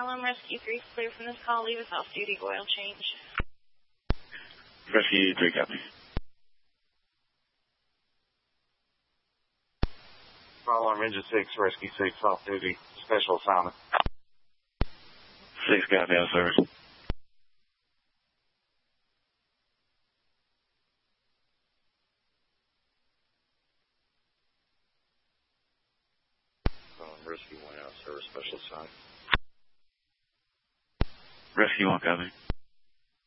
Harlem, Rescue 3 clear from this call. Leave us off-duty oil change. Rescue 3, copy. Harlem, Engine 6, Rescue 6, off-duty, special assignment. 6, copy, out of service. Rescue 1 out of service, special assignment. Rescue 1, copy.